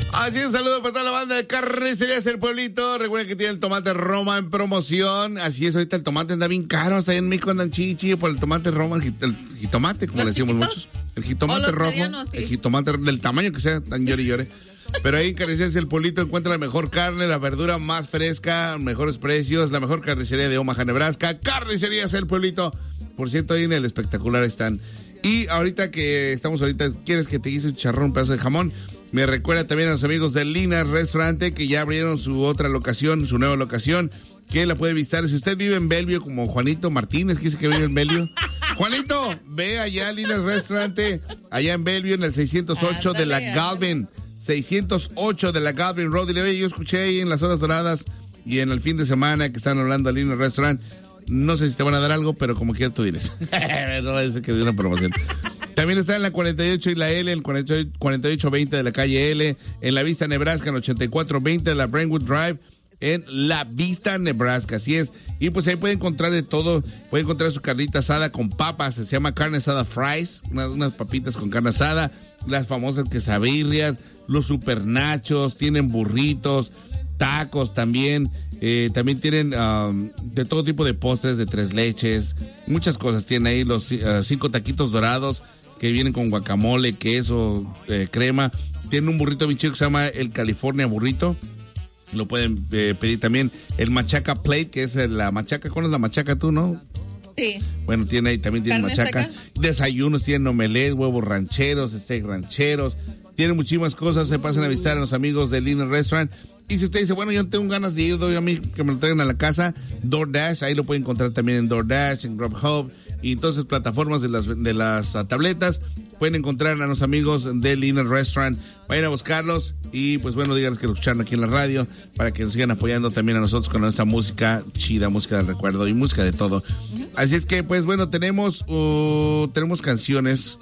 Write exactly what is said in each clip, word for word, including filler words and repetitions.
Así es, un saludo para toda la banda de Carnicerías El Pueblito. Recuerden que tiene el tomate Roma en promoción. Así es, ahorita el tomate anda bien caro. Hasta allá en México andan chichi por el tomate Roma, el, el jitomate, como le decimos muchos. El jitomate rojo, medianos, sí. El jitomate del tamaño que sea, tan llore y llore. Pero ahí en Carnicerías El Pueblito encuentra la mejor carne, la verdura más fresca, mejores precios, la mejor carnicería de Omaha, Nebraska. Carnicerías El Pueblito. Por cierto, ahí en el espectacular están. Y ahorita que estamos ahorita, ¿quieres que te hice un chicharrón, un pedazo de jamón? Me recuerda también a los amigos de Lina's Restaurante, que ya abrieron su otra locación, su nueva locación, que la puede visitar. Si usted vive en Bellevue, como Juanito Martínez, que dice que vive en Bellevue. Juanito, ve allá a Lina's Restaurante, allá en Bellevue, en el seiscientos ocho ándale, de la ándale. Galvin. seiscientos ocho de la Galvin Road. Y le, oye, yo escuché ahí en las horas doradas y en el fin de semana que están hablando de Lina's Restaurant. No sé si te van a dar algo, pero como quieras tú diles. No va a decir que dio una promoción. También está en la cuarenta y ocho y la L, en cuarenta y ocho veinte de la calle L, en La Vista, Nebraska, en ochenta y cuatro veinte de la Brentwood Drive, en La Vista, Nebraska, así es. Y pues ahí puede encontrar de todo, puede encontrar su carnita asada con papas, se llama carne asada fries, unas, unas papitas con carne asada, las famosas quesabirrias, los supernachos, tienen burritos, tacos también, eh, también tienen um, de todo tipo de postres, de tres leches, muchas cosas. Tienen ahí los uh, cinco taquitos dorados que vienen con guacamole, queso, eh, crema. Tienen un burrito bien chido que se llama el California Burrito. Lo pueden eh, pedir también. El Machaca Plate, que es la machaca. ¿Cuál es la machaca tú, no? Sí. Bueno, tiene ahí también tiene machaca. Seca. Desayunos, tienen omelette, huevos rancheros, steak rancheros. Tienen muchísimas cosas. Se pasan a visitar a los amigos de Lina's Restaurant. Y si usted dice, bueno, yo no tengo ganas de ir, doy a mí que me lo traigan a la casa, DoorDash, ahí lo puede encontrar también en DoorDash, en Grubhub, y entonces plataformas de las de las uh, tabletas. Pueden encontrar a los amigos de Lina's Restaurant. Vayan a buscarlos y pues bueno, díganles que lo escucharon aquí en la radio para que nos sigan apoyando también a nosotros con nuestra música chida, música del recuerdo y música de todo. Uh-huh. Así es que pues bueno, tenemos uh, tenemos canciones.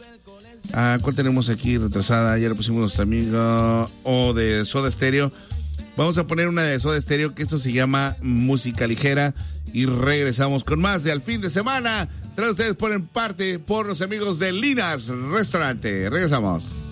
Ah, ¿cuál tenemos aquí retrasada? Ya le pusimos nuestro amigo o de Soda Stereo. Vamos a poner una de Soda Stereo, que esto se llama Música Ligera. Y regresamos con más de Al Fin de Semana. Tras ustedes ponen parte por los amigos de Lina's Restaurante. Regresamos.